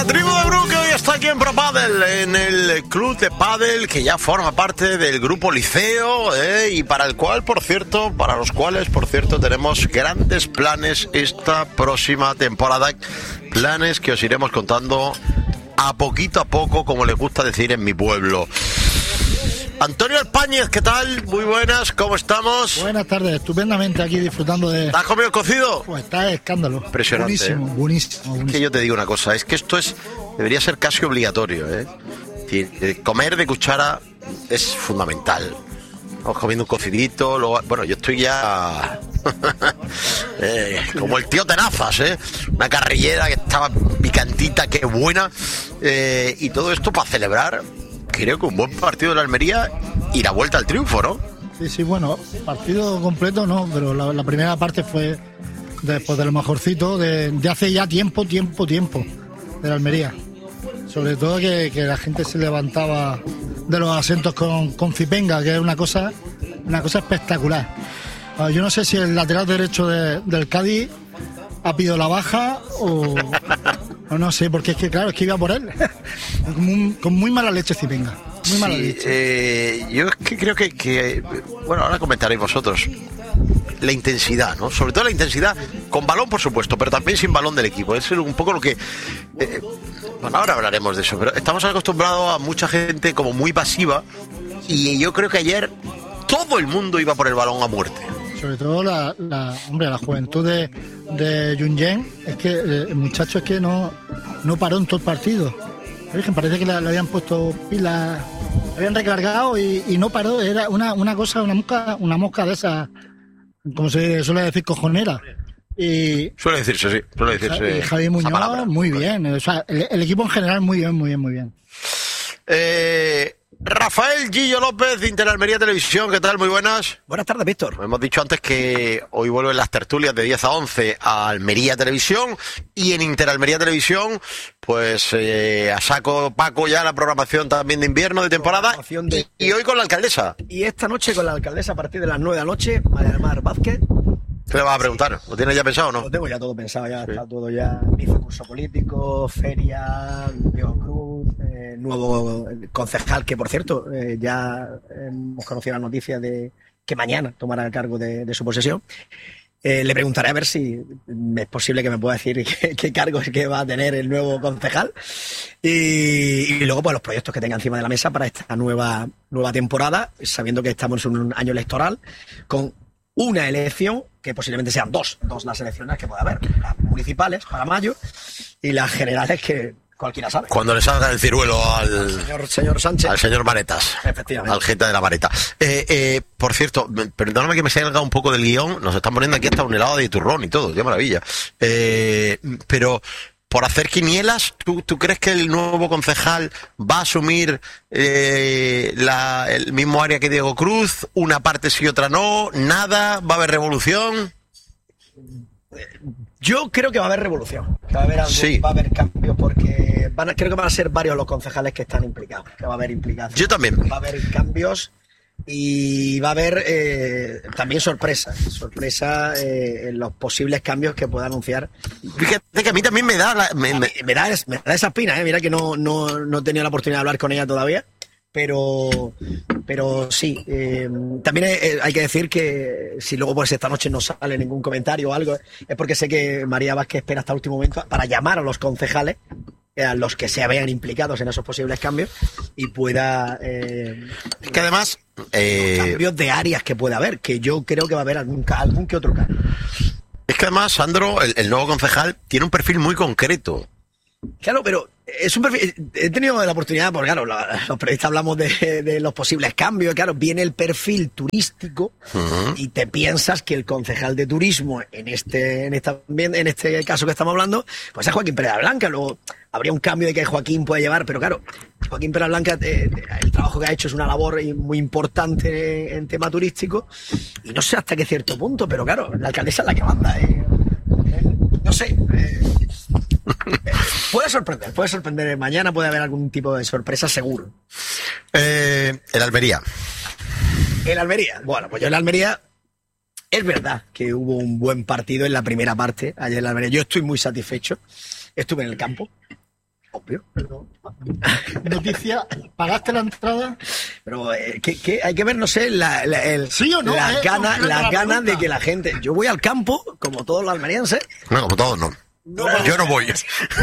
La tribu de Bru, que hoy está aquí en Pro Padel, en el club de pádel que ya forma parte del grupo Liceo, y para los cuales, por cierto, tenemos grandes planes esta próxima temporada. Planes que os iremos contando a poco, como les gusta decir en mi pueblo. Antonio Alpáñez, ¿qué tal? Muy buenas, ¿cómo estamos? Buenas tardes, estupendamente aquí disfrutando de... ¿Has comido el cocido? Pues está escándalo. Impresionante. Buenísimo. Es que yo te digo una cosa, es que esto debería ser casi obligatorio, comer de cuchara es fundamental. Vamos comiendo un cocidito, luego, bueno, yo estoy ya como el tío Tenazas, una carrillera que estaba picantita, que buena, y todo esto para celebrar, creo que un buen partido de la Almería y la vuelta al triunfo, ¿no? Sí, bueno, partido completo no, pero la primera parte fue después de lo mejorcito de hace ya tiempo de la Almería. Sobre todo que la gente se levantaba de los asientos con Zipenga, que es una cosa espectacular. Yo no sé si el lateral derecho del Cádiz ha pedido la baja o no sé, porque es que claro, es que iba por él con muy mala leche Zipenga. Muy mala leche. Yo es que creo que bueno, ahora comentaréis vosotros la intensidad, ¿no? Sobre todo la intensidad con balón, por supuesto, pero también sin balón del equipo. Es un poco lo que... bueno, ahora hablaremos de eso, pero estamos acostumbrados a mucha gente como muy pasiva y yo creo que ayer todo el mundo iba por el balón a muerte. Sobre todo la juventud de Junyen, es que el muchacho es que no paró en todo el partido. Parece que le habían puesto pilas, le habían recargado y no paró. Era una mosca de esas, como se suele decir, cojonera. Y suele decirse. Y Javier Muñoz, muy bien. O sea, el equipo en general, muy bien. Rafael Gillo López, de Interalmería Televisión, ¿qué tal? Muy buenas. Buenas tardes, Víctor. Hemos dicho antes que hoy vuelven las tertulias de 10 a 11 a Almería Televisión y en Interalmería Televisión, pues a saco Paco ya la programación también de invierno, de temporada, y hoy con la alcaldesa. Y esta noche con la alcaldesa a partir de las 9 de la noche, María del Mar Vázquez. ¿Qué le vas a preguntar? ¿Lo tienes ya pensado o no? Lo tengo ya todo pensado, ya sí. Está todo ya. Inicio curso político, feria, Diego Cruz, nuevo concejal, que por cierto, ya hemos conocido la noticia de que mañana tomará el cargo de su posesión. Le preguntaré a ver si es posible que me pueda decir qué cargo es que va a tener el nuevo concejal. Y luego, pues los proyectos que tenga encima de la mesa para esta nueva temporada, sabiendo que estamos en un año electoral, con una elección, que posiblemente sean dos las elecciones que pueda haber, las municipales para mayo y las generales que cualquiera sabe. Cuando le salga el ciruelo al señor Sánchez. Al señor Maretas. Efectivamente. Al jeta de la Mareta. Por cierto, perdóname que me salga un poco del guión, nos están poniendo aquí hasta un helado de turrón y todo, qué maravilla. Pero... por hacer quinielas, ¿tú crees que el nuevo concejal va a asumir el mismo área que Diego Cruz? ¿Una parte sí, otra no? ¿Nada? ¿Va a haber revolución? Yo creo que va a haber revolución. Que va a haber algo, sí. Va a haber cambios porque creo que van a ser varios los concejales que están implicados. Que va a haber implicación. Yo también. Va a haber cambios. Y va a haber también sorpresa en los posibles cambios que pueda anunciar. Fíjate que a mí también me da me da esa espina, mira que no he tenido la oportunidad de hablar con ella todavía, pero sí, también hay que decir que si luego pues esta noche no sale ningún comentario o algo, es porque sé que María Vázquez espera hasta el último momento para llamar a los concejales, a los que se vean implicados en esos posibles cambios y pueda es que además cambios de áreas que pueda haber, que yo creo que va a haber algún que otro cambio. Es que además, Sandro, el nuevo concejal tiene un perfil muy concreto. Claro, pero es un perfil. He tenido la oportunidad, porque claro, los periodistas hablamos de los posibles cambios. Claro, viene el perfil turístico y te piensas que el concejal de turismo en este caso que estamos hablando, pues es Joaquín Pérez Blanca. Luego habría un cambio de que Joaquín puede llevar, pero claro, Joaquín Pérez Blanca, el trabajo que ha hecho es una labor muy importante en tema turístico y no sé hasta qué cierto punto, pero claro, la alcaldesa es la que manda. No sé. Puede sorprender. Mañana puede haber algún tipo de sorpresa, seguro. El Almería. Bueno, pues yo en Almería, es verdad que hubo un buen partido en la primera parte, ayer en Almería. Yo estoy muy satisfecho. Estuve en el campo. Obvio. Pero, noticia, ¿pagaste la entrada? Pero que hay que ver, no sé, ¿sí o no? las ganas de que la gente... Yo voy al campo, como todos los almerienses. No, como todos no. Yo no voy.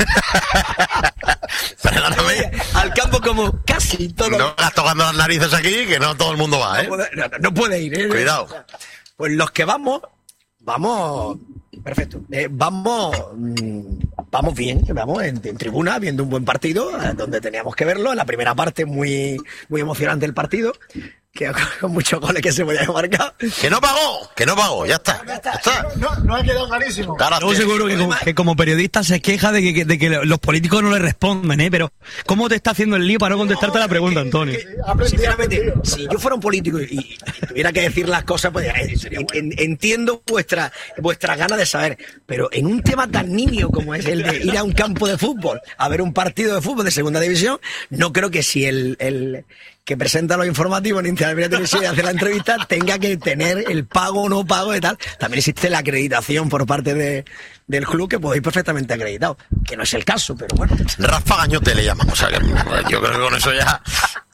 Perdóname. Al campo como casi todos. No estás tocando las narices aquí, que no todo el mundo va, ¿eh? No puede ir, ¿eh? Cuidado. Pues los que vamos... Perfecto. Vamos bien, vamos en tribuna, viendo un buen partido, donde teníamos que verlo. En la primera parte, muy emocionante el partido, que con muchos goles que se podían marcar. Que no pagó, ya está. No ha quedado clarísimo. Yo seguro que como periodista se queja de que los políticos no le responden, ¿eh? Pero ¿cómo te está haciendo el lío para no contestarte la pregunta, Antonio? Sinceramente, si yo fuera un político y tuviera que decir las cosas, pues entiendo vuestras ganas de saber, pero en un tema tan nimio como es el de ir a un campo de fútbol a ver un partido de fútbol de segunda división, no creo que si el que presenta los informativos en Interamérica Televisión y hace la entrevista tenga que tener el pago o no pago y tal. También existe la acreditación por parte del club, que podéis perfectamente acreditado, que no es el caso, pero bueno. Rafa Gañote le llamamos, o sea, que yo creo que con eso ya...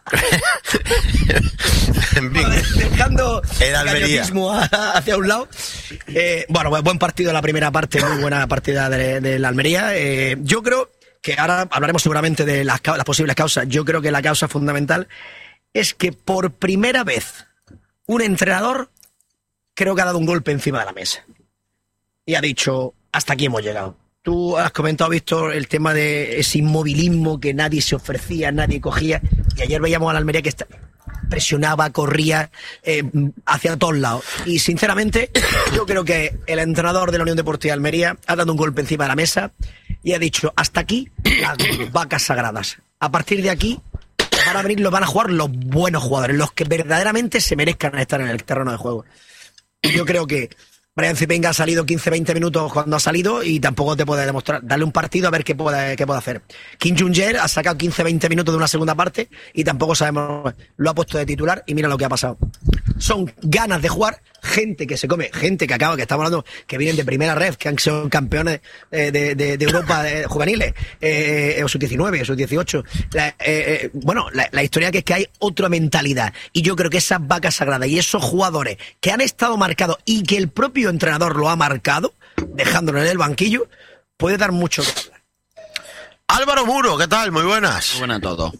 En fin, dejando el gañotismo hacia un lado. Bueno, buen partido la primera parte, muy buena partida de la Almería. Yo creo que ahora hablaremos seguramente de las posibles causas. Yo creo que la causa fundamental es que por primera vez un entrenador creo que ha dado un golpe encima de la mesa y ha dicho, hasta aquí hemos llegado. Tú has comentado, Víctor, el tema de ese inmovilismo, que nadie se ofrecía, nadie cogía, y ayer veíamos a la Almería que presionaba, corría hacia todos lados. Y sinceramente, yo creo que el entrenador de la Unión Deportiva de Almería ha dado un golpe encima de la mesa y ha dicho, hasta aquí las vacas sagradas. A partir de aquí van a jugar los buenos jugadores, los que verdaderamente se merezcan estar en el terreno de juego. Yo creo que Brian Zipenga ha salido 15-20 minutos cuando ha salido y tampoco te puede demostrar. Darle un partido a ver qué puede hacer. Kim Jong-jae ha sacado 15-20 minutos de una segunda parte y tampoco sabemos. Lo ha puesto de titular y mira lo que ha pasado. Son ganas de jugar, gente que se come, gente que estamos hablando, que vienen de primera red, que han sido campeones de Europa juveniles, o sub-19, sub-18. Bueno, la historia que es que hay otra mentalidad. Y yo creo que esas vacas sagradas y esos jugadores que han estado marcados y que el propio entrenador lo ha marcado, dejándolo en el banquillo, puede dar mucho que hablar. Álvaro Muro, ¿qué tal? Muy buenas. Muy buenas a todos.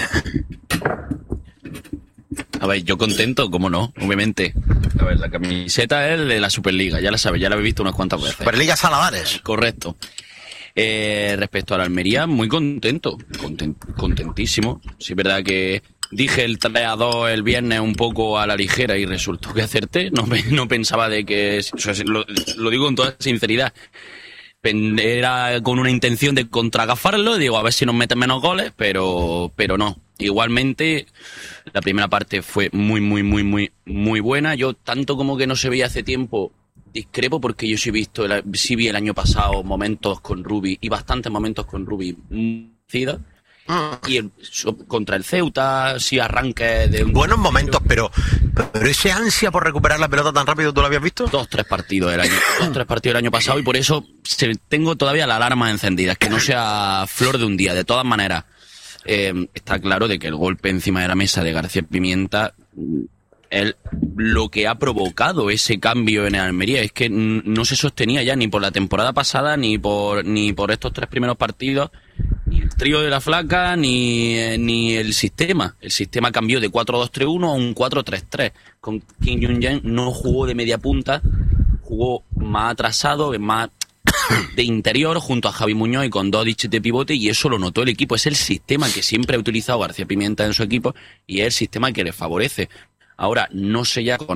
A ver, yo contento, cómo no, obviamente. A ver, la camiseta es de la Superliga, ya la sabes, ya la habéis visto unas cuantas veces. Superliga Saladares. Correcto. Respecto a la Almería, muy contento, contentísimo. Sí, es verdad que dije el 3-2 el viernes un poco a la ligera y resultó que acerté. No pensaba de que... O sea, lo digo con toda sinceridad. Era con una intención de contragafarlo, digo, a ver si nos meten menos goles, pero no. Igualmente, la primera parte fue muy buena. Yo, tanto como que no se veía hace tiempo, discrepo, porque yo sí vi el año pasado momentos con Rubi, y bastantes momentos con Rubi cida. Y contra el Ceuta, sí arranque de... Buenos momentos, pero ese ansia por recuperar la pelota tan rápido, ¿tú lo habías visto? 2-3 partidos del año pasado, y por eso tengo todavía la alarma encendida, es que no sea flor de un día. De todas maneras, está claro de que el golpe encima de la mesa de García Pimienta, lo que ha provocado ese cambio en Almería es que no se sostenía ya ni por la temporada pasada ni por estos 3 primeros partidos, ni el trío de la flaca ni el sistema. El sistema cambió de 4-2-3-1 a un 4-3-3. Con Kim Jong-jae no jugó de media punta, jugó más atrasado, más de interior, junto a Javi Muñoz y con Dodic de pivote, y eso lo notó el equipo. Es el sistema que siempre ha utilizado García Pimienta en su equipo y es el sistema que le favorece. Ahora, no sé ya con